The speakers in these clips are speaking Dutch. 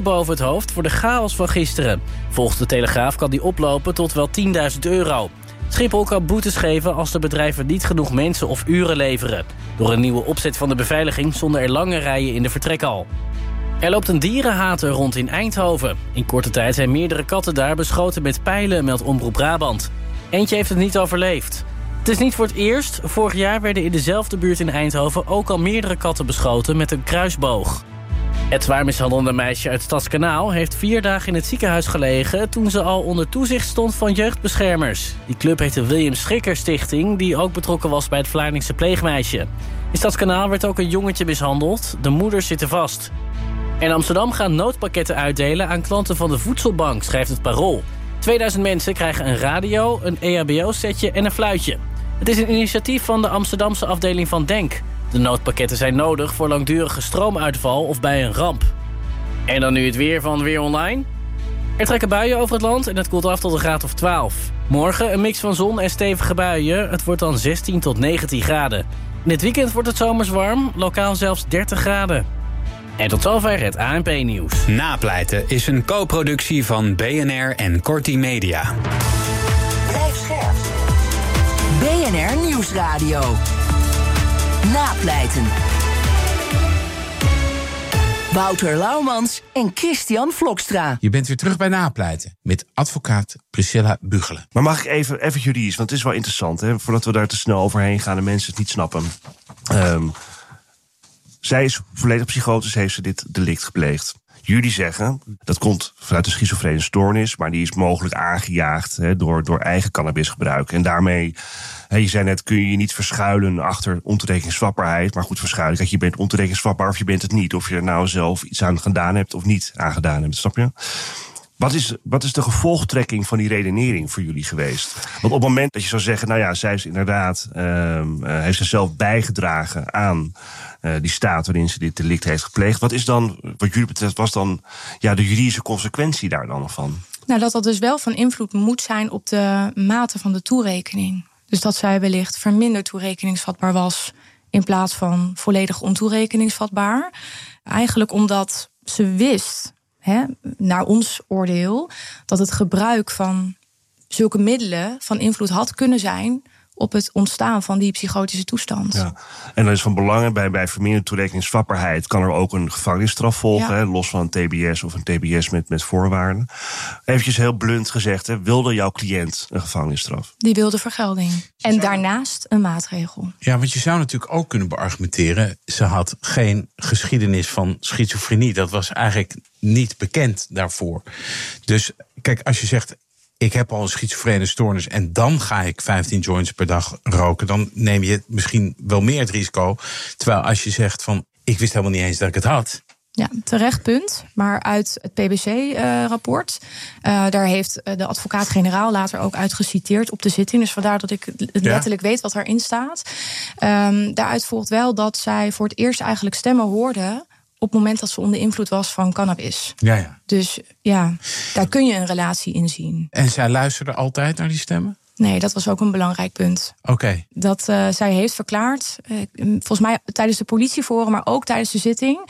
boven het hoofd voor de chaos van gisteren. Volgens de Telegraaf kan die oplopen tot wel €10.000. Schiphol kan boetes geven als de bedrijven niet genoeg mensen of uren leveren. Door een nieuwe opzet van de beveiliging stonden er lange rijen in de vertrekhal. Er loopt een dierenhater rond in Eindhoven. In korte tijd zijn meerdere katten daar beschoten met pijlen, meldt Omroep Brabant. Eentje heeft het niet overleefd. Het is niet voor het eerst. Vorig jaar werden in dezelfde buurt in Eindhoven ook al meerdere katten beschoten met een kruisboog. Het zwaar mishandelde meisje uit Stadskanaal heeft 4 dagen in het ziekenhuis gelegen toen ze al onder toezicht stond van jeugdbeschermers. Die club heet de William Schrikker Stichting, die ook betrokken was bij het Vlaardingse pleegmeisje. In Stadskanaal werd ook een jongetje mishandeld. De moeders zitten vast. En Amsterdam gaan noodpakketten uitdelen aan klanten van de Voedselbank, schrijft het Parool. 2000 mensen krijgen een radio, een EHBO-setje en een fluitje. Het is een initiatief van de Amsterdamse afdeling van Denk. De noodpakketten zijn nodig voor langdurige stroomuitval of bij een ramp. En dan nu het weer van Weer Online. Er trekken buien over het land en het koelt af tot een graad of 12. Morgen een mix van zon en stevige buien. Het wordt dan 16 tot 19 graden. In het weekend wordt het zomers warm, lokaal zelfs 30 graden. En tot zover het ANP-nieuws. Napleiten is een co-productie van BNR en Corti Media. Blijf scherp. BNR Nieuwsradio. Napleiten. Wouter Laumans en Christian Vlokstra. Je bent weer terug bij Napleiten met advocaat Priscilla Bugelen. Maar mag ik even juridisch, want het is wel interessant, hè, voordat we daar te snel overheen gaan en mensen het niet snappen. Zij is volledig psychotisch, heeft ze dit delict gepleegd. Jullie zeggen, dat komt vanuit de schizofrene stoornis, maar die is mogelijk aangejaagd door eigen cannabisgebruik. En daarmee, je zei net, kun je je niet verschuilen achter ontoerekeningsvatbaarheid. Maar goed, verschuilen, kijk, je bent ontoerekeningsvatbaar of je bent het niet. Of je er nou zelf iets aan gedaan hebt of niet aan gedaan hebt, snap je? Wat is de gevolgtrekking van die redenering voor jullie geweest? Want op het moment dat je zou zeggen, nou ja, zij is inderdaad, heeft zichzelf bijgedragen aan die staat waarin ze dit delict heeft gepleegd. Wat is dan, wat jullie betreft, was dan de juridische consequentie daar dan van? Nou, dat dus wel van invloed moet zijn op de mate van de toerekening. Dus dat zij wellicht verminderd toerekeningsvatbaar was in plaats van volledig ontoerekeningsvatbaar. Eigenlijk omdat ze wist, naar ons oordeel, dat het gebruik van zulke middelen van invloed had kunnen zijn op het ontstaan van die psychotische toestand. Ja. En dat is van belang, bij verminderde toerekeningsvatbaarheid kan er ook een gevangenisstraf volgen, los van een TBS of een TBS met voorwaarden. Eventjes heel blunt gezegd, wilde jouw cliënt een gevangenisstraf? Die wilde vergelding. En daarnaast een maatregel. Ja, want je zou natuurlijk ook kunnen beargumenteren, ze had geen geschiedenis van schizofrenie. Dat was eigenlijk niet bekend daarvoor. Dus kijk, als je zegt, ik heb al een schizofrene stoornis en dan ga ik 15 joints per dag roken, dan neem je misschien wel meer het risico. Terwijl als je zegt van, ik wist helemaal niet eens dat ik het had. Ja, terecht punt. Maar uit het PBC-rapport, daar heeft de advocaat-generaal later ook uit geciteerd op de zitting. Dus vandaar dat ik letterlijk weet wat daarin staat. Daaruit volgt wel dat zij voor het eerst eigenlijk stemmen hoorde op het moment dat ze onder invloed was van cannabis. Ja. Dus daar kun je een relatie in zien. En zij luisterde altijd naar die stemmen? Nee, dat was ook een belangrijk punt. Oké. Dat zij heeft verklaard, volgens mij tijdens de politieforum, maar ook tijdens de zitting,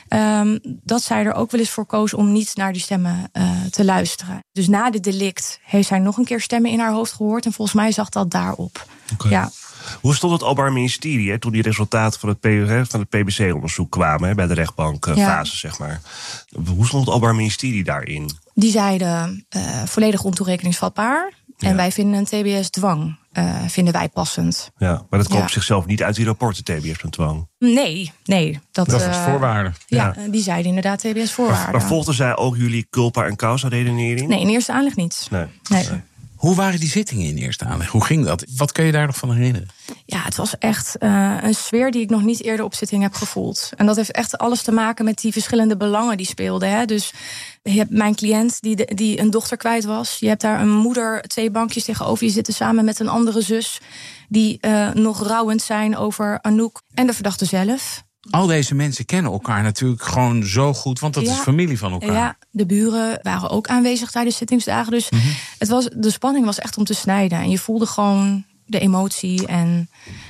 dat zij er ook wel eens voor koos om niet naar die stemmen te luisteren. Dus na dit delict heeft zij nog een keer stemmen in haar hoofd gehoord en volgens mij zag dat daarop. Okay. Ja. Hoe stond het Openbaar Ministerie toen die resultaten van het PBC-onderzoek kwamen, bij de rechtbankfase, zeg maar? Hoe stond het Openbaar Ministerie daarin? Die zeiden volledig ontoerekeningsvatbaar. En wij vinden een TBS-dwang vinden wij passend. Ja, maar dat komt op zichzelf niet uit die rapporten, TBS met dwang. Nee. Dat was voorwaarde. Ja, die zeiden inderdaad TBS-voorwaarden. Maar volgden zij ook jullie culpa- en causa-redenering? Nee, in eerste aanleg niet. Nee. Hoe waren die zittingen in eerste aanleg? Hoe ging dat? Wat kun je daar nog van herinneren? Ja, het was echt een sfeer die ik nog niet eerder op zitting heb gevoeld. En dat heeft echt alles te maken met die verschillende belangen die speelden. Hè? Dus je hebt mijn cliënt die een dochter kwijt was. Je hebt daar een moeder, 2 bankjes tegenover je zitten samen met een andere zus die nog rouwend zijn over Anouk en de verdachte zelf. Al deze mensen kennen elkaar natuurlijk gewoon zo goed, want dat is familie van elkaar. Ja, de buren waren ook aanwezig tijdens zittingsdagen. Dus de spanning was echt om te snijden. En je voelde gewoon de emotie en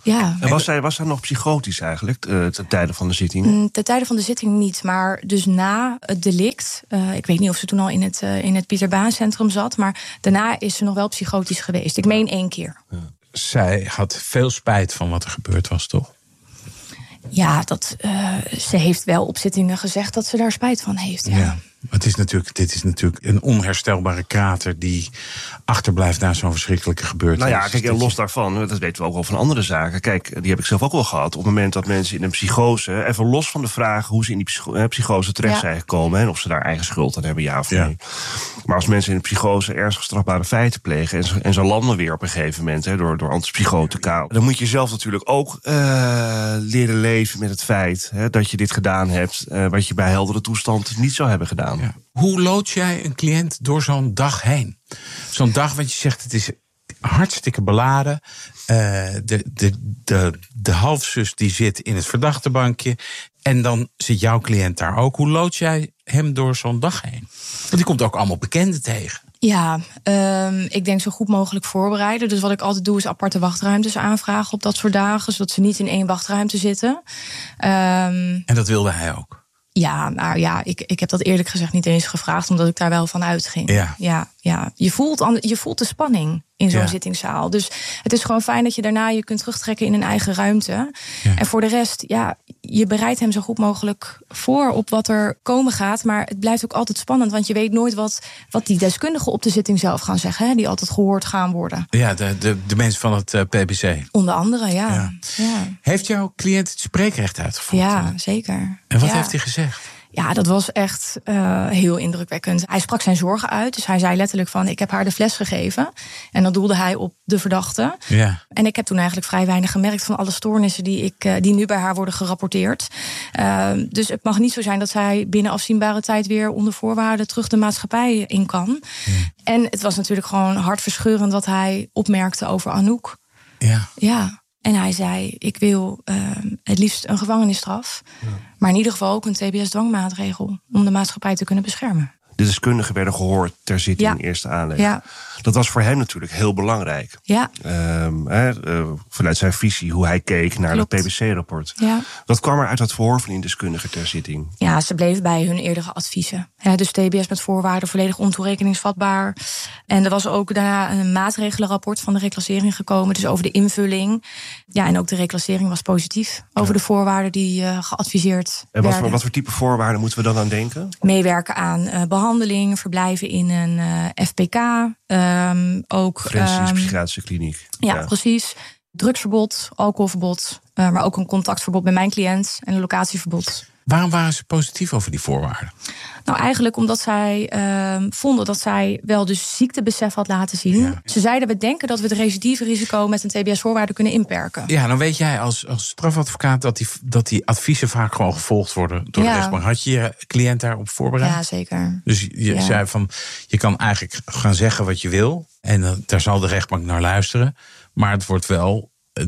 Ja. En was hij nog psychotisch eigenlijk, ten tijde van de zitting? Ten tijde van de zitting niet, maar dus na het delict. Ik weet niet of ze toen al in het Pieter Baan Centrum zat, maar daarna is ze nog wel psychotisch geweest. Ik meen 1 keer. Ja. Zij had veel spijt van wat er gebeurd was, toch? Ja, ze heeft wel op zittingen gezegd dat ze daar spijt van heeft. Ja. Dit is natuurlijk een onherstelbare krater die achterblijft na zo'n verschrikkelijke gebeurtenis. Nou ja, kijk, en los daarvan, dat weten we ook wel van andere zaken. Kijk, die heb ik zelf ook wel gehad. Op het moment dat mensen in een psychose, even los van de vraag hoe ze in die psychose terecht zijn gekomen, en of ze daar eigen schuld aan hebben, ja of nee. Maar als mensen in een psychose ernstig strafbare feiten plegen en ze landen weer op een gegeven moment door antipsychotica, dan moet je zelf natuurlijk ook leren leven met het feit dat je dit gedaan hebt, wat je bij heldere toestand niet zou hebben gedaan. Ja. Hoe loods jij een cliënt door zo'n dag heen? Zo'n dag, wat je zegt, het is hartstikke beladen. De halfzus die zit in het verdachtebankje. En dan zit jouw cliënt daar ook. Hoe loods jij hem door zo'n dag heen? Want die komt ook allemaal bekenden tegen. Ja, ik denk zo goed mogelijk voorbereiden. Dus wat ik altijd doe is aparte wachtruimtes aanvragen op dat soort dagen, zodat ze niet in 1 wachtruimte zitten. En dat wilde hij ook? Ja, nou ja, ik heb dat eerlijk gezegd niet eens gevraagd, omdat ik daar wel van uitging. Ja. Je voelt de spanning in zo'n zittingszaal. Dus het is gewoon fijn dat je daarna je kunt terugtrekken in een eigen ruimte. Ja. En voor de rest, je bereidt hem zo goed mogelijk voor op wat er komen gaat. Maar het blijft ook altijd spannend, want je weet nooit wat die deskundigen op de zitting zelf gaan zeggen, hè, die altijd gehoord gaan worden. Ja, de mensen van het PBC. Onder andere, ja. Heeft jouw cliënt het spreekrecht uitgevoerd? Ja, zeker. En wat heeft hij gezegd? Ja, dat was echt heel indrukwekkend. Hij sprak zijn zorgen uit. Dus hij zei letterlijk van, ik heb haar de fles gegeven. En dan doelde hij op de verdachte. Ja. En ik heb toen eigenlijk vrij weinig gemerkt van alle stoornissen die nu bij haar worden gerapporteerd. Dus het mag niet zo zijn dat zij binnen afzienbare tijd weer onder voorwaarden terug de maatschappij in kan. Ja. En het was natuurlijk gewoon hartverscheurend wat hij opmerkte over Anouk. Ja. En hij zei, ik wil het liefst een gevangenisstraf. Ja. Maar in ieder geval ook een TBS-dwangmaatregel om de maatschappij te kunnen beschermen. De deskundigen werden gehoord ter zitting in eerste aanleg. Ja. Dat was voor hem natuurlijk heel belangrijk. Ja. Vanuit zijn visie, hoe hij keek naar het PBC-rapport. Ja. Wat kwam er uit dat verhoor van die deskundigen ter zitting? Ja, ze bleven bij hun eerdere adviezen. Dus TBS met voorwaarden, volledig ontoerekeningsvatbaar. En er was ook daarna een maatregelenrapport van de reclassering gekomen. Dus over de invulling. Ja, en ook de reclassering was positief. Over de voorwaarden die geadviseerd werden. En wat voor type voorwaarden moeten we dan aan denken? Meewerken aan behandeling, verblijven in een FPK. Ook forensische psychiatrische kliniek. Ja, precies. Drugsverbod, alcoholverbod, maar ook een contactverbod met mijn cliënt en een locatieverbod. Waarom waren ze positief over die voorwaarden? Nou, eigenlijk omdat zij vonden dat zij wel dus ziektebesef had laten zien. Ja. Ze zeiden, we denken dat we het recidiverisico met een TBS-voorwaarde kunnen inperken. Ja, dan weet jij als strafadvocaat dat die adviezen vaak gewoon gevolgd worden door de rechtbank. Had je je cliënt daarop voorbereid? Ja, zeker. Dus je zei van, je kan eigenlijk gaan zeggen wat je wil. En daar zal de rechtbank naar luisteren. Maar het wordt wel,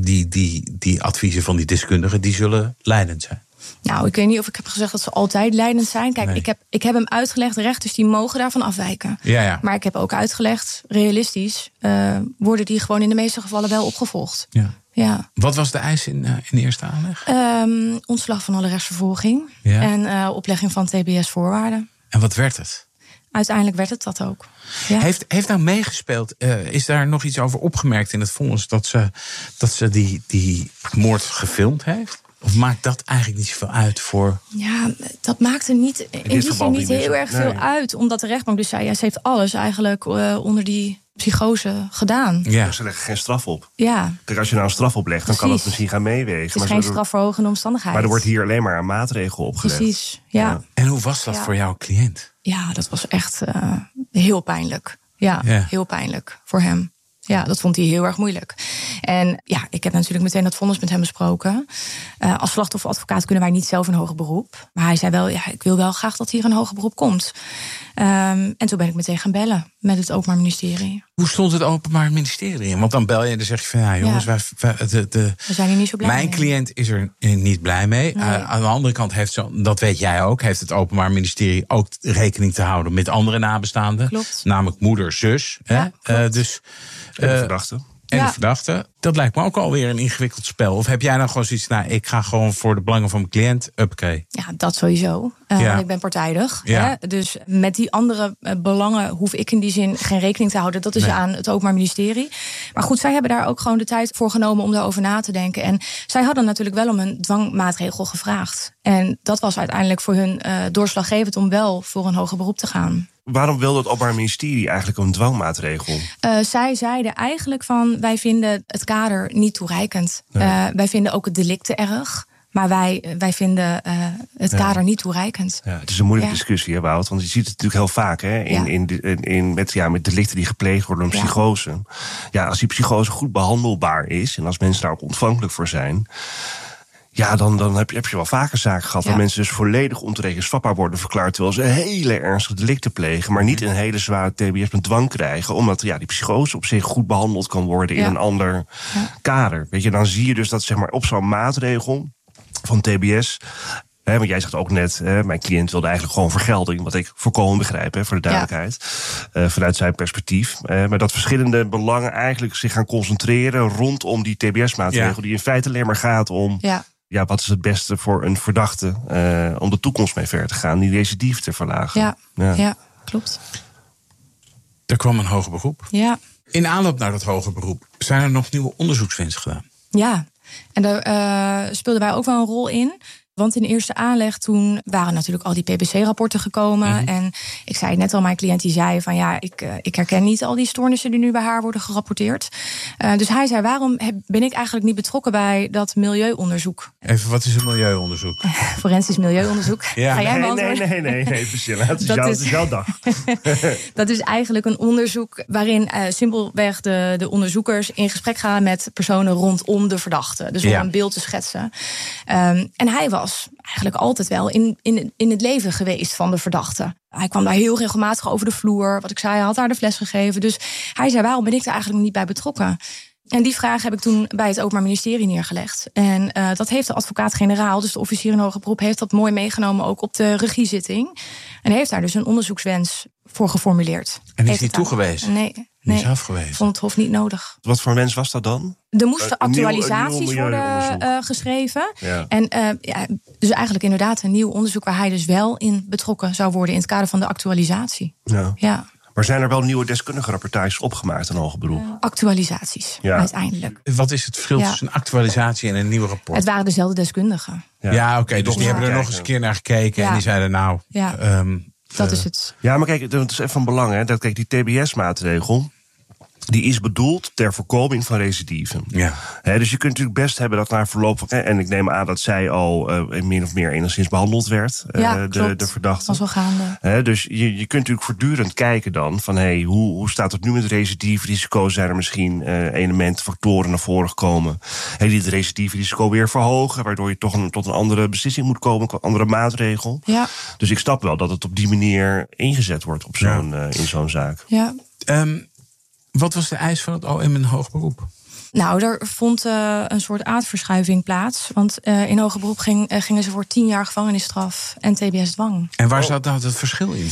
die adviezen van die deskundigen, die zullen leidend zijn. Nou, ik weet niet of ik heb gezegd dat ze altijd leidend zijn. Kijk, nee. ik heb hem uitgelegd, de rechters die mogen daarvan afwijken. Ja. Maar ik heb ook uitgelegd, realistisch, worden die gewoon in de meeste gevallen wel opgevolgd. Ja. Wat was de eis in eerste aanleg? Ontslag van alle rechtsvervolging en oplegging van TBS-voorwaarden. En wat werd het? Uiteindelijk werd het dat ook. Ja. Heeft nou meegespeeld? Is daar nog iets over opgemerkt in het vonnis dat ze die moord gefilmd heeft? Of maakt dat eigenlijk niet zoveel uit voor? Ja, dat maakte niet heel erg veel uit. Omdat de rechtbank dus zei, ze heeft alles eigenlijk onder die psychose gedaan. Ja. Ze leggen geen straf op. Ja. Kijk, als je nou een straf oplegt, dan kan het misschien gaan meewegen. Het is geen strafverhogende omstandigheid. Maar er wordt hier alleen maar een maatregel opgelegd. Precies, ja. En hoe was dat voor jouw cliënt? Ja, dat was echt heel pijnlijk. Ja, heel pijnlijk voor hem. Ja, dat vond hij heel erg moeilijk. En ja, ik heb natuurlijk meteen dat vonnis met hem besproken. Als slachtofferadvocaat kunnen wij niet zelf een hoger beroep. Maar hij zei wel, ik wil wel graag dat hier een hoger beroep komt. En toen ben ik meteen gaan bellen met het Openbaar Ministerie. Hoe stond het Openbaar Ministerie in? Want dan bel je en dan zeg je van, ja jongens, we zijn hier niet zo blij mee. Mijn cliënt is er niet blij mee. Nee. Aan de andere kant dat weet jij ook, heeft het Openbaar Ministerie ook rekening te houden met andere nabestaanden. Klopt. Namelijk moeder, zus. Ja, dus... En de verdachte. En de verdachte. Dat lijkt me ook alweer een ingewikkeld spel. Of heb jij dan gewoon zoiets, ik ga gewoon voor de belangen van mijn cliënt, uppakee. Ja, dat sowieso. Want ik ben partijdig. Ja. Hè? Dus met die andere belangen hoef ik in die zin geen rekening te houden. Dat is aan het Openbaar Ministerie. Maar goed, zij hebben daar ook gewoon de tijd voor genomen om daarover na te denken. En zij hadden natuurlijk wel om een dwangmaatregel gevraagd. En dat was uiteindelijk voor hun doorslaggevend om wel voor een hoger beroep te gaan. Waarom wilde het Openbaar Ministerie eigenlijk een dwangmaatregel? Zij zeiden eigenlijk van, wij vinden het kader niet toereikend. Wij vinden ook het delict te erg. Maar wij vinden het kader niet toereikend. Ja, het is een moeilijke discussie, hè, Wout? Want je ziet het natuurlijk heel vaak met delicten die gepleegd worden door psychose. Ja, als die psychose goed behandelbaar is en als mensen daar ook ontvankelijk voor zijn, ja, dan heb je wel vaker zaken gehad waar mensen dus volledig ontoerekeningsvatbaar worden verklaard, terwijl ze hele ernstige delicten plegen, maar niet een hele zware TBS met dwang krijgen, omdat die psychose op zich goed behandeld kan worden in een ander kader. Weet je, dan zie je dus dat zeg maar op zo'n maatregel van TBS. Want jij zegt ook net, mijn cliënt wilde eigenlijk gewoon vergelding, wat ik volkomen begrijp, voor de duidelijkheid, vanuit zijn perspectief. Maar dat verschillende belangen eigenlijk zich gaan concentreren rondom die TBS-maatregel, die in feite alleen maar gaat om wat is het beste voor een verdachte om de toekomst mee verder te gaan, die recidive te verlagen. Ja, klopt. Er kwam een hoger beroep. Ja. In aanloop naar dat hoger beroep zijn er nog nieuwe onderzoekswensen gedaan. Ja, en daar speelden wij ook wel een rol in. Want in de eerste aanleg toen waren natuurlijk al die PBC-rapporten gekomen. En ik zei het net al, mijn cliënt die zei van ik herken niet al die stoornissen die nu bij haar worden gerapporteerd. Dus hij zei, waarom ben ik eigenlijk niet betrokken bij dat milieuonderzoek? Even, wat is een milieuonderzoek? Forensisch milieuonderzoek. Ja. Ga jij beantwoorden? Nee, Priscilla, het is jouw dag. Dat is eigenlijk een onderzoek waarin simpelweg de onderzoekers in gesprek gaan met personen rondom de verdachte. Dus om een beeld te schetsen. En hij was eigenlijk altijd wel in het leven geweest van de verdachte. Hij kwam daar heel regelmatig over de vloer. Wat ik zei, hij had haar de fles gegeven. Dus hij zei, waarom ben ik er eigenlijk niet bij betrokken? En die vraag heb ik toen bij het Openbaar Ministerie neergelegd. En dat heeft de advocaat-generaal, dus de officier in hoger beroep, heeft dat mooi meegenomen ook op de regiezitting. En heeft daar dus een onderzoekswens voor geformuleerd. En is die toegewezen? Nee. Die is afgewezen. Vond het Hof niet nodig. Wat voor wens was dat dan? Er moesten actualisaties worden geschreven. Ja. En dus eigenlijk inderdaad een nieuw onderzoek waar hij dus wel in betrokken zou worden in het kader van de actualisatie. Ja. Maar zijn er wel nieuwe deskundige rapportages opgemaakt in hoger beroep? Actualisaties, uiteindelijk. Wat is het verschil tussen een actualisatie en een nieuw rapport? Het waren dezelfde deskundigen. Ja, oké, dus die hebben er nog eens een keer naar gekeken en die zeiden dat is het. Ja, maar kijk, dat is even van belang, hè. Kijk, die TBS-maatregel, die is bedoeld ter voorkoming van recidive. Ja. Dus je kunt natuurlijk best hebben dat na verloop van, en ik neem aan dat zij al min of meer enigszins behandeld werd, de verdachte. Dat was wel gaande. Dus je kunt natuurlijk voortdurend kijken dan van hoe staat het nu met recidive risico? Zijn er misschien elementen, factoren naar voren gekomen die het recidive risico weer verhogen, waardoor je toch tot een andere beslissing moet komen, een andere maatregel. Ja. Dus ik snap wel dat het op die manier ingezet wordt op in zo'n zaak. Ja. Wat was de eis van het OM in hoger beroep? Nou, er vond een soort aardverschuiving plaats. Want in hoger beroep gingen ze voor 10 jaar gevangenisstraf en TBS-dwang. En waar zat nou het verschil in?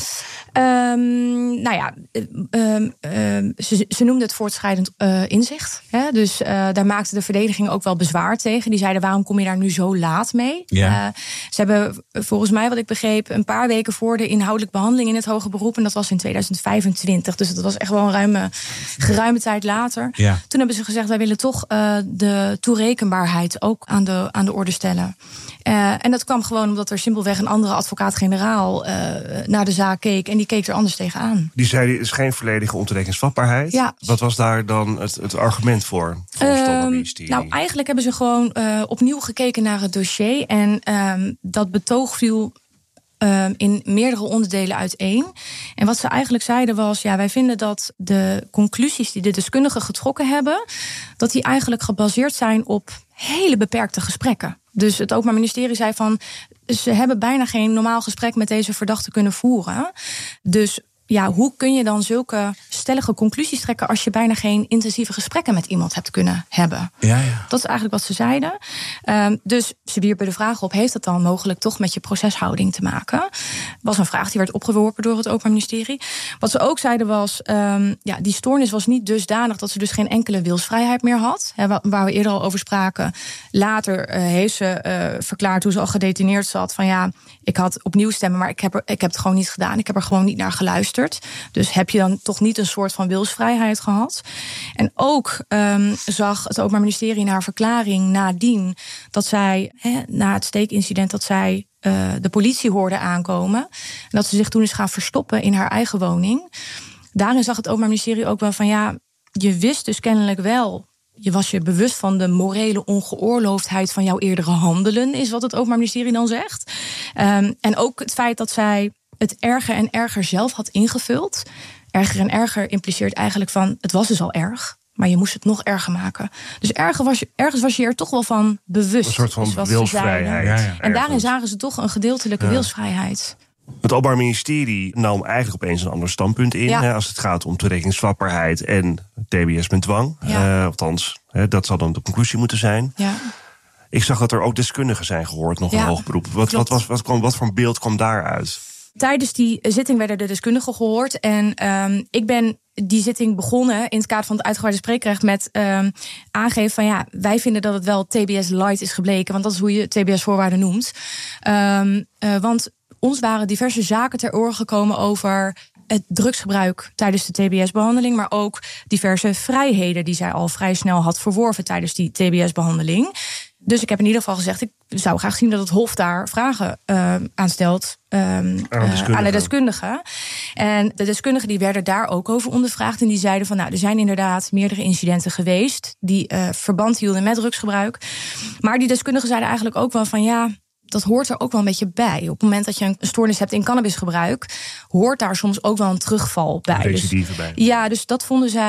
Ze noemden het voortschrijdend inzicht. Hè? Dus daar maakte de verdediging ook wel bezwaar tegen. Die zeiden, waarom kom je daar nu zo laat mee? Ja. Ze hebben volgens mij, wat ik begreep, een paar weken voor de inhoudelijke behandeling in het hoger beroep. En dat was in 2025. Dus dat was echt wel een geruime tijd later. Ja. Toen hebben ze gezegd, wij willen toch de toerekenbaarheid ook aan de orde stellen. En dat kwam gewoon omdat er simpelweg een andere advocaat-generaal naar de zaak keek. En die keek er anders tegenaan. Die zei, er is geen volledige ontoerekeningsvatbaarheid. Ja. Wat was daar dan het argument voor? Nou, eigenlijk hebben ze gewoon opnieuw gekeken naar het dossier. En dat betoog viel in meerdere onderdelen uiteen. En wat ze eigenlijk zeiden was, wij vinden dat de conclusies die de deskundigen getrokken hebben, dat die eigenlijk gebaseerd zijn op hele beperkte gesprekken. Dus het Openbaar Ministerie zei van, ze hebben bijna geen normaal gesprek met deze verdachte kunnen voeren. Dus hoe kun je dan zulke stellige conclusies trekken als je bijna geen intensieve gesprekken met iemand hebt kunnen hebben. Ja. Dat is eigenlijk wat ze zeiden. Dus ze wierpen de vraag op, heeft dat dan mogelijk toch met je proceshouding te maken? Was een vraag die werd opgeworpen door het Openbaar Ministerie. Wat ze ook zeiden was, die stoornis was niet dusdanig dat ze dus geen enkele wilsvrijheid meer had. Waar we eerder al over spraken. Later heeft ze verklaard, toen ze al gedetineerd zat, van ik had opnieuw stemmen, maar ik heb het gewoon niet gedaan. Ik heb er gewoon niet naar geluisterd. Dus heb je dan toch niet een soort van wilsvrijheid gehad? En ook zag het Openbaar Ministerie naar verklaring nadien dat zij, na het steekincident, dat zij de politie hoorde aankomen. En dat ze zich toen is gaan verstoppen in haar eigen woning. Daarin zag het Openbaar Ministerie ook wel van je wist dus kennelijk wel. Je was je bewust van de morele ongeoorloofdheid van jouw eerdere handelen, is wat het Openbaar Ministerie dan zegt. En ook het feit dat zij het erger en erger zelf had ingevuld. Erger en erger impliceert eigenlijk van, het was dus al erg, maar je moest het nog erger maken. Dus ergens was je er toch wel van bewust. Een soort van wilsvrijheid. Ja. En daarin zagen ze toch een gedeeltelijke wilsvrijheid. Het Openbaar Ministerie nam eigenlijk opeens een ander standpunt in. Als het gaat om toerekeningsvatbaarheid en TBS met dwang. Althans, dat zal dan de conclusie moeten zijn. Ja. Ik zag dat er ook deskundigen zijn gehoord, nog een hoog beroep. Wat voor een beeld kwam daaruit? Tijdens die zitting werden de deskundigen gehoord. En ik ben die zitting begonnen in het kader van het uitgebreide spreekrecht met aangeven van wij vinden dat het wel TBS light is gebleken. Want dat is hoe je TBS-voorwaarden noemt. Want ons waren diverse zaken ter oren gekomen over het drugsgebruik tijdens de TBS-behandeling, maar ook diverse vrijheden die zij al vrij snel had verworven tijdens die TBS-behandeling. Dus ik heb in ieder geval gezegd, ik zou graag zien dat het Hof daar vragen aan stelt aan de deskundigen. En de deskundigen die werden daar ook over ondervraagd. En die zeiden van, er zijn inderdaad meerdere incidenten geweest die verband hielden met drugsgebruik. Maar die deskundigen zeiden eigenlijk ook wel van dat hoort er ook wel een beetje bij. Op het moment dat je een stoornis hebt in cannabisgebruik, hoort daar soms ook wel een terugval bij. Recidive bij. Ja, dus dat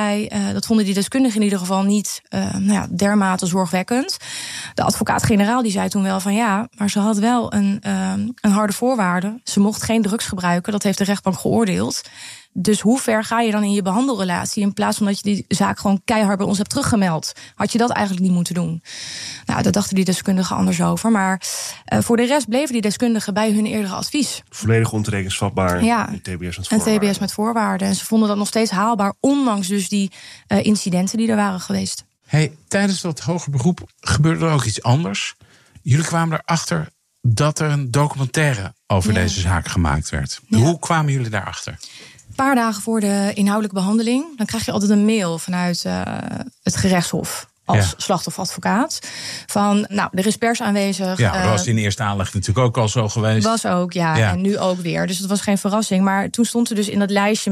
vonden die deskundigen in ieder geval niet dermate zorgwekkend. De advocaat-generaal die zei toen wel van maar ze had wel een harde voorwaarde. Ze mocht geen drugs gebruiken, dat heeft de rechtbank geoordeeld. Dus hoe ver ga je dan in je behandelrelatie in plaats van dat je die zaak gewoon keihard bij ons hebt teruggemeld? Had je dat eigenlijk niet moeten doen? Daar dachten die deskundigen anders over. Maar voor de rest bleven die deskundigen bij hun eerdere advies. Volledig ontoerekeningsvatbaar. Ja, en TBS met voorwaarden. En ze vonden dat nog steeds haalbaar, ondanks dus die incidenten die er waren geweest. Tijdens dat hoger beroep gebeurde er ook iets anders. Jullie kwamen erachter dat er een documentaire over deze zaak gemaakt werd. Hoe kwamen jullie daarachter? Een paar dagen voor de inhoudelijke behandeling, dan krijg je altijd een mail vanuit het gerechtshof als slachtofferadvocaat. Van, er is pers aanwezig. Ja, dat was in eerste aanleg natuurlijk ook al zo geweest. Was ook, en nu ook weer. Dus het was geen verrassing. Maar toen stond er dus in dat lijstje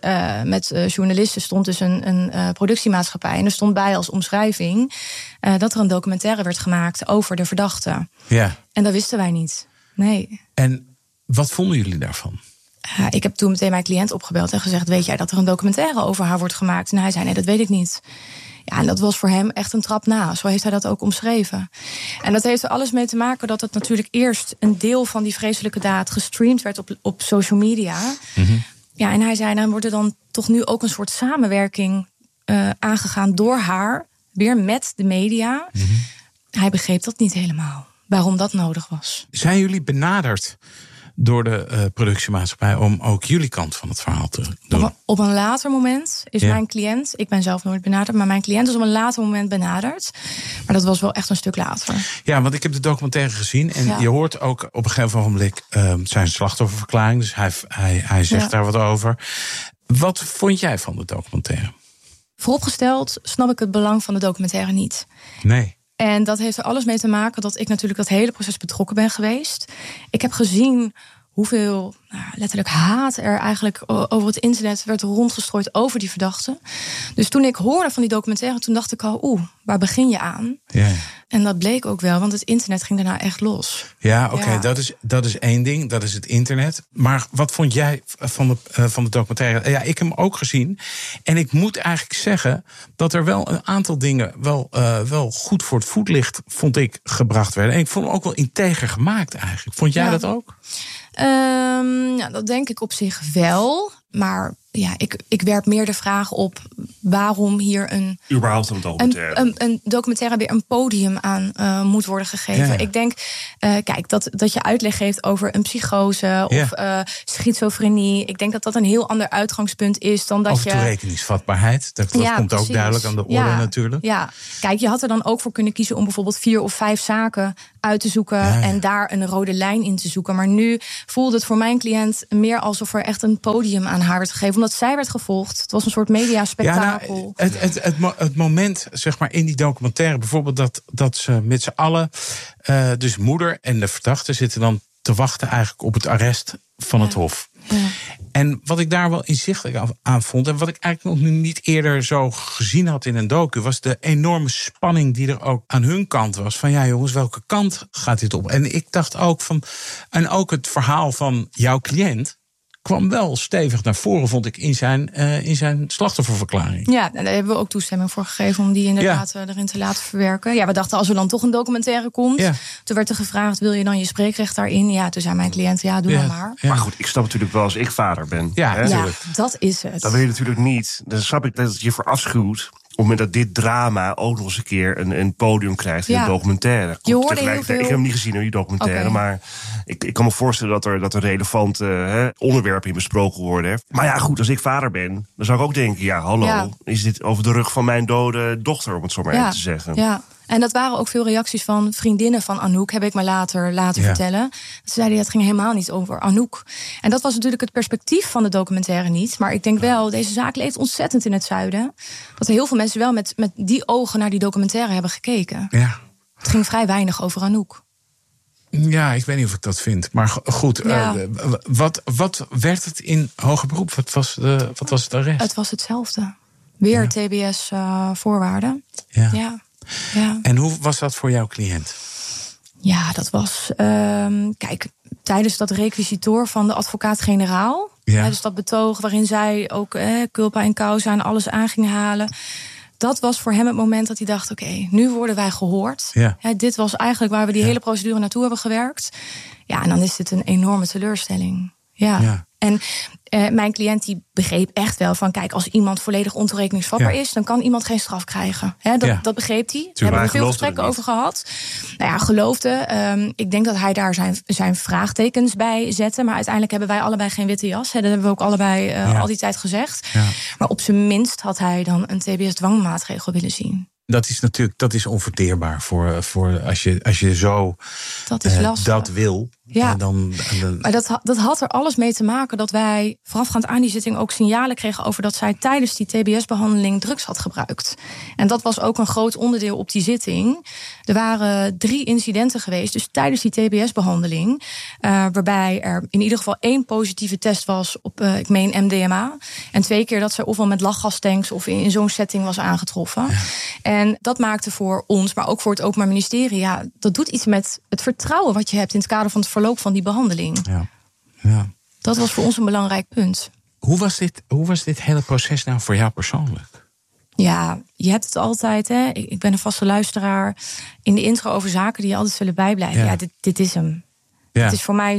met journalisten stond dus een productiemaatschappij. En er stond bij als omschrijving dat er een documentaire werd gemaakt over de verdachte. Ja. En dat wisten wij niet. Nee. En wat vonden jullie daarvan? Ik heb toen meteen mijn cliënt opgebeld en gezegd, weet jij dat er een documentaire over haar wordt gemaakt? En hij zei, nee, dat weet ik niet. Ja, en dat was voor hem echt een trap na. Zo heeft hij dat ook omschreven. En dat heeft er alles mee te maken dat het natuurlijk eerst een deel van die vreselijke daad gestreamd werd op social media. Mm-hmm. Ja, en hij zei, dan wordt er dan toch nu ook een soort samenwerking aangegaan door haar, weer met de media. Mm-hmm. Hij begreep dat niet helemaal, waarom dat nodig was. Zijn jullie benaderd door de productiemaatschappij om ook jullie kant van het verhaal te doen? Op een later moment is mijn cliënt, ik ben zelf nooit benaderd, maar mijn cliënt is op een later moment benaderd. Maar dat was wel echt een stuk later. Ja, want ik heb de documentaire gezien en je hoort ook op een gegeven moment zijn slachtofferverklaring. Dus hij zegt daar wat over. Wat vond jij van de documentaire? Vooropgesteld snap ik het belang van de documentaire niet. Nee. En dat heeft er alles mee te maken dat ik natuurlijk dat hele proces betrokken ben geweest. Ik heb gezien hoeveel letterlijk haat er eigenlijk over het internet werd rondgestrooid over die verdachte. Dus toen ik hoorde van die documentaire, toen dacht ik al, waar begin je aan? Ja. En dat bleek ook wel, want het internet ging daarna echt los. Ja, oké, dat is één ding, dat is het internet. Maar wat vond jij van de documentaire? Ja, ik heb hem ook gezien. En ik moet eigenlijk zeggen dat er wel een aantal dingen wel goed voor het voetlicht, vond ik, gebracht werden. En ik vond hem ook wel integer gemaakt eigenlijk. Vond jij dat ook? Dat denk ik op zich wel. Maar ja, ik werp meer de vraag op waarom hier überhaupt een documentaire. Een documentaire weer een podium aan moet worden gegeven. Ja. Ik denk, kijk, dat je uitleg geeft over een psychose of schizofrenie. Ik denk dat dat een heel ander uitgangspunt is dan dat over toerekeningsvatbaarheid. Dat komt precies. Ook duidelijk aan de orde natuurlijk. Ja, kijk, je had er dan ook voor kunnen kiezen om bijvoorbeeld 4 of 5 zaken uit te zoeken en daar een rode lijn in te zoeken. Maar nu voelde het voor mijn cliënt meer alsof er echt een podium aan haar werd gegeven, omdat zij werd gevolgd. Het was een soort mediaspectakel. Ja, het moment, zeg maar, in die documentaire, bijvoorbeeld dat ze met z'n allen, dus moeder en de verdachte, zitten dan te wachten eigenlijk op het arrest van het Hof. Ja. En wat ik daar wel inzichtelijk aan vond, en wat ik eigenlijk nog niet eerder zo gezien had in een docu, was de enorme spanning die er ook aan hun kant was. Van ja jongens, welke kant gaat dit op? En ik dacht ook van, en ook het verhaal van jouw cliënt kwam wel stevig naar voren, vond ik, in zijn slachtofferverklaring. Ja, en daar hebben we ook toestemming voor gegeven om die inderdaad erin te laten verwerken. Ja, we dachten, als er dan toch een documentaire komt, toen werd er gevraagd, wil je dan je spreekrecht daarin? Ja, toen zei mijn cliënt, doe dan maar. Ja. Maar goed, ik snap natuurlijk wel als ik vader ben. Ja, dat is het. Dan wil je natuurlijk niet, dan snap ik dat het je verafschuwt op het moment dat dit drama ook nog eens een keer een podium krijgt in een documentaire. Je hoorde heel veel. Ik heb hem niet gezien, die documentaire. Maar ik kan me voorstellen dat er relevante onderwerpen in besproken worden. Hè. Maar ja, goed, als ik vader ben, dan zou ik ook denken, is dit over de rug van mijn dode dochter, om het zo maar even te zeggen. Ja. En dat waren ook veel reacties van vriendinnen van Anouk, heb ik me later laten vertellen. Ze zeiden, het ging helemaal niet over Anouk. En dat was natuurlijk het perspectief van de documentaire niet. Maar ik denk wel, deze zaak leeft ontzettend in het zuiden. Dat er heel veel mensen wel met die ogen naar die documentaire hebben gekeken. Ja. Het ging vrij weinig over Anouk. Ja, ik weet niet of ik dat vind. Maar goed, wat werd het in hoger beroep? Wat was het arrest? Het was hetzelfde. Weer TBS-voorwaarden. Ja. En hoe was dat voor jouw cliënt? Ja, dat was, kijk, tijdens dat requisitoor van de advocaat-generaal. Dus dat betoog waarin zij ook culpa en causa en alles aan ging halen. Dat was voor hem het moment dat hij dacht, oké, nu worden wij gehoord. Ja. Dit was eigenlijk waar we die hele procedure naartoe hebben gewerkt. Ja, en dan is dit een enorme teleurstelling. Ja. En mijn cliënt die begreep echt wel van, kijk, als iemand volledig ontoerekeningsvatbaar is, dan kan iemand geen straf krijgen. Dat begreep hij. Daar hebben we veel gesprekken over gehad. Nou ja, geloofde. Ik denk dat hij daar zijn vraagtekens bij zette. Maar uiteindelijk hebben wij allebei geen witte jas. Dat hebben we ook allebei al die tijd gezegd. Ja. Maar op zijn minst had hij dan een TBS-dwangmaatregel willen zien. Dat is onverteerbaar voor als je zo dat wil. Ja, maar dat had er alles mee te maken dat wij voorafgaand aan die zitting ook signalen kregen over dat zij tijdens die TBS-behandeling drugs had gebruikt. En dat was ook een groot onderdeel op die zitting. Er waren 3 incidenten geweest, dus tijdens die TBS-behandeling, waarbij er in ieder geval 1 positieve test was op, ik meen MDMA. En 2 keer dat zij ofwel met lachgastanks of in zo'n setting was aangetroffen. Ja. En dat maakte voor ons, maar ook voor het Openbaar Ministerie, dat doet iets met het vertrouwen wat je hebt in het kader van het verloop van die behandeling. Ja. Dat was voor ons een belangrijk punt. Hoe was dit hele proces nou voor jou persoonlijk? Ja, je hebt het altijd, hè. Ik ben een vaste luisteraar in de intro over zaken die je altijd zullen bijblijven. Ja, dit is hem. Ja. Het is voor mij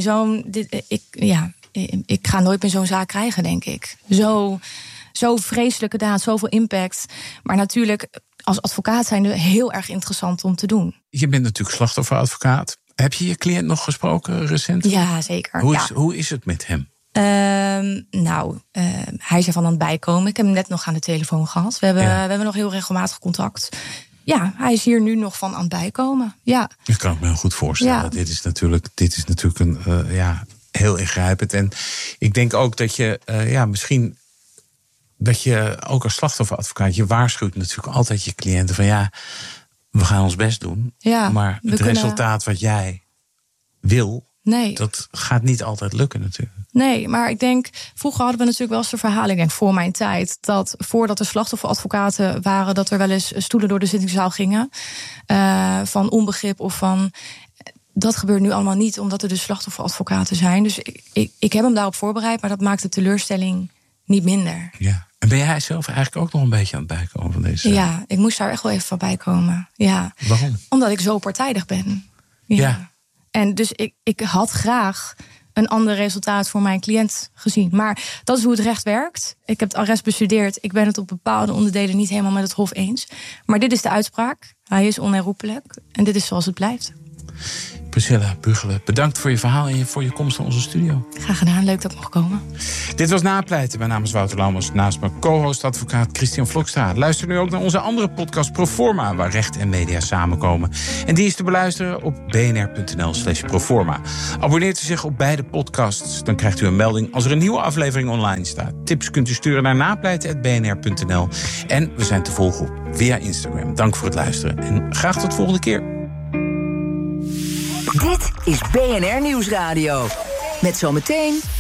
ik ga nooit meer zo'n zaak krijgen, denk ik. Zo vreselijke daad, zoveel impact. Maar natuurlijk, als advocaat zijn er heel erg interessant om te doen. Je bent natuurlijk slachtofferadvocaat. Heb je je cliënt nog gesproken recent? Ja, zeker. Hoe is het met hem? Hij is ervan aan het bijkomen. Ik heb hem net nog aan de telefoon gehad. We hebben nog heel regelmatig contact. Ja, hij is hier nu nog van aan het bijkomen. Ja. Dat kan ik me heel goed voorstellen. Ja. Dit is natuurlijk een heel ingrijpend. En ik denk ook dat je misschien dat je ook als slachtofferadvocaat, je waarschuwt natuurlijk altijd je cliënten van we gaan ons best doen. Ja, maar het resultaat wat jij wil, dat gaat niet altijd lukken natuurlijk. Nee, maar ik denk, vroeger hadden we natuurlijk wel eens de verhaling, ik denk voor mijn tijd, dat voordat er slachtofferadvocaten waren, dat er wel eens stoelen door de zittingszaal gingen. Van onbegrip of van. Dat gebeurt nu allemaal niet, omdat er dus slachtofferadvocaten zijn. Dus ik heb hem daarop voorbereid, maar dat maakt de teleurstelling niet minder. Ja. En ben jij zelf eigenlijk ook nog een beetje aan het bijkomen van deze? Ja, ik moest daar echt wel even van bijkomen. Ja. Waarom? Omdat ik zo partijdig ben. Ja. En dus ik had graag een ander resultaat voor mijn cliënt gezien. Maar dat is hoe het recht werkt. Ik heb het arrest bestudeerd. Ik ben het op bepaalde onderdelen niet helemaal met het Hof eens. Maar dit is de uitspraak. Hij is onherroepelijk. En dit is zoals het blijft. Priscilla Bugelen, bedankt voor je verhaal en voor je komst naar onze studio. Graag gedaan, leuk dat ik mocht komen. Dit was Napleiten. Mijn naam is Wouter Laumans. Naast mijn co-host advocaat Christian Vlokstra. Luister nu ook naar onze andere podcast Proforma, waar recht en media samenkomen. En die is te beluisteren op bnr.nl/proforma. Abonneert u zich op beide podcasts, dan krijgt u een melding als er een nieuwe aflevering online staat. Tips kunt u sturen naar napleiten@bnr.nl. En we zijn te volgen via Instagram. Dank voor het luisteren en graag tot de volgende keer. Dit is BNR Nieuwsradio. Met zometeen